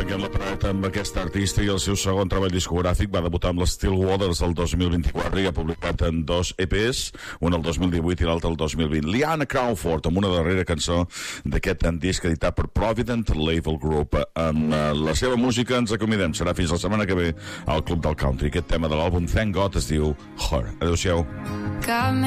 Tanquem la pareta amb aquest artista i el seu segon treball discogràfic. Va debutar amb les Still Waters el 2024 i ha publicat en 2 EPs, un el 2018 i l'altre el 2020. Liana Crawford, amb una darrera cançó d'aquest disc editat per Provident Label Group. Amb la seva música ens acomidem. Serà fins la setmana que ve al Club del Country. Aquest tema de l'àlbum Thank God es diu Her. Adéu-siau.